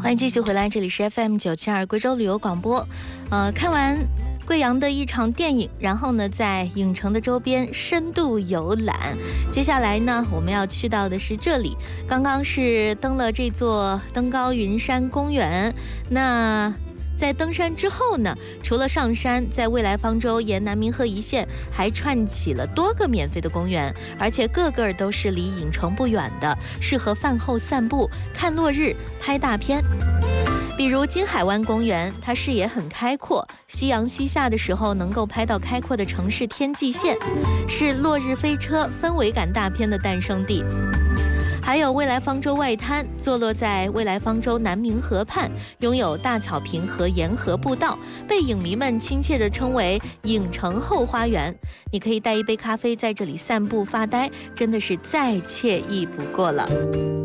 欢迎继续回来，这里是 FM972贵州旅游广播。看完贵阳的一场电影，然后呢，在影城的周边深度游览。接下来呢，我们要去到的是这里。刚刚是登了这座登高云山公园，那在登山之后呢，除了上山，在未来方舟沿南明河一线还串起了多个免费的公园，而且个个都是离影城不远的，适合饭后散步、看落日、拍大片。比如金海湾公园，它视野很开阔，夕阳西下的时候能够拍到开阔的城市天际线，是落日飞车氛围感大片的诞生地。还有未来方舟外滩，坐落在未来方舟南明河畔，拥有大草坪和沿河步道，被影迷们亲切地称为影城后花园。你可以带一杯咖啡在这里散步发呆，真的是再惬意不过了。